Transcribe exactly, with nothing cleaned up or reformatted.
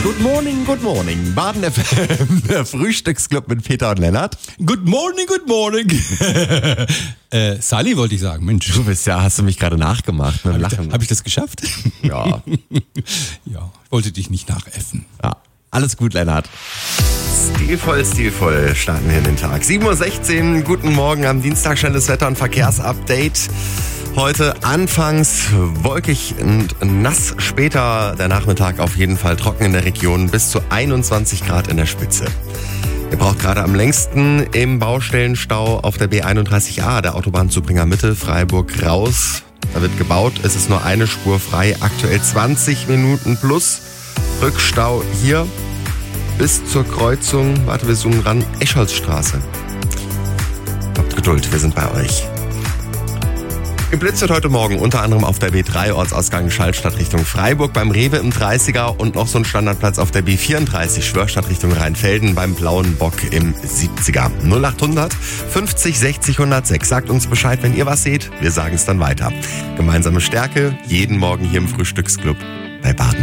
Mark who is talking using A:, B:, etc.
A: Good morning, good morning. Baden F M, der Frühstücksclub mit Peter und Lennart.
B: Good morning, good morning. äh, Sally wollte ich sagen, Mensch.
A: Du bist ja, hast du mich gerade nachgemacht mit dem Lachen.
B: Habe ich das geschafft?
A: Ja.
B: Ja, ich wollte dich nicht nachäffen.
A: Ja. Alles gut, Lennart. Stilvoll, stilvoll starten wir in den Tag. sieben Uhr sechzehn, guten Morgen am Dienstag, schnelles Wetter- und Verkehrsupdate. Heute anfangs wolkig und nass, später der Nachmittag auf jeden Fall trocken in der Region, bis zu einundzwanzig Grad in der Spitze. Ihr braucht gerade am längsten im Baustellenstau auf der B einunddreißig A, der Autobahnzubringer Mitte, Freiburg raus. Da wird gebaut, es ist nur eine Spur frei, aktuell zwanzig Minuten plus. Rückstau hier bis zur Kreuzung, warte, wir zoomen ran, Escholzstraße. Habt Geduld, wir sind bei euch. Geblitzt wird heute Morgen unter anderem auf der B drei, Ortsausgang Schallstadt Richtung Freiburg, beim Rewe im dreißiger und noch so ein Standardplatz auf der B vierunddreißig, Schwörstadt Richtung Rheinfelden, beim Blauen Bock im siebziger. null achthundert fünfzig sechzig hundertsechs. Sagt uns Bescheid, wenn ihr was seht. Wir sagen es dann weiter. Gemeinsame Stärke, jeden Morgen hier im Frühstücksclub bei Baden.